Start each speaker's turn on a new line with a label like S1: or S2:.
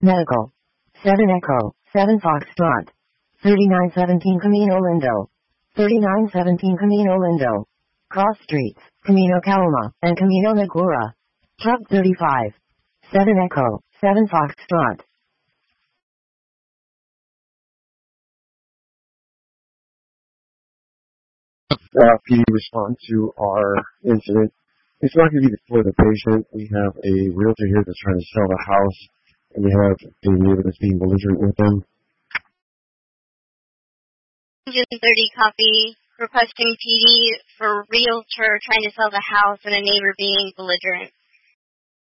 S1: Medical. 7 Echo, 7 Foxtrot. 3917 Camino Lindo. 3917 Camino Lindo. Cross Streets, Camino Calma, and Camino Negura. Truck 35. 7 Echo, 7 Foxtrot.
S2: PD respond to our incident. It's not going to be for the patient. We have a realtor here that's trying to sell the house, and we have a neighbor that's being belligerent with them.
S3: 130 copy, requesting PD for realtor trying to sell the house and a neighbor being belligerent.